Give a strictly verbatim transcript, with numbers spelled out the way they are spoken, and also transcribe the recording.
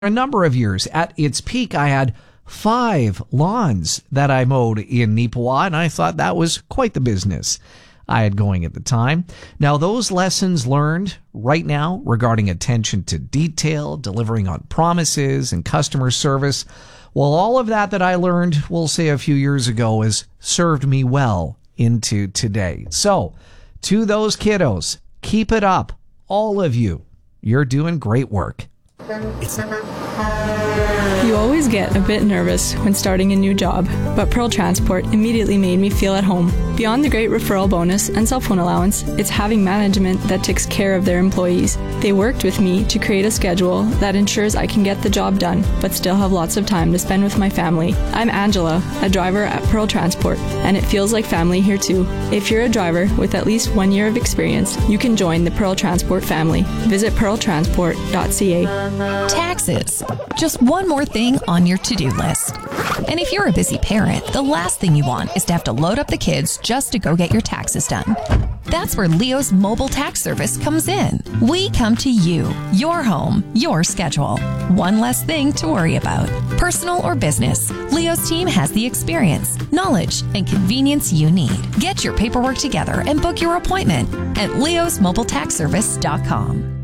a number of years. At its peak, I had five lawns that I mowed in Neepawa, and I thought that was quite the business I had going at the time. Now, those lessons learned right now regarding attention to detail, delivering on promises, and customer service, well, all of that that I learned, we'll say a few years ago, has served me well into today. So, to those kiddos, keep it up. All of you, you're doing great work. You always get a bit nervous when starting a new job, but Pearl Transport immediately made me feel at home. Beyond the great referral bonus and cell phone allowance, it's having management that takes care of their employees. They worked with me to create a schedule that ensures I can get the job done, but still have lots of time to spend with my family. I'm Angela, a driver at Pearl Transport, and it feels like family here too. If you're a driver with at least one year of experience, you can join the Pearl Transport family. Visit pearl transport dot c a. Taxes. Just one more thing on your to-do list. And if you're a busy parent, the last thing you want is to have to load up the kids just to go get your taxes done. That's where Leo's mobile tax service comes in. We come to you, your home, your schedule. One less thing to worry about. Personal or business, Leo's team has the experience, knowledge, and convenience you need. Get your paperwork together and book your appointment at leos mobile tax service dot com.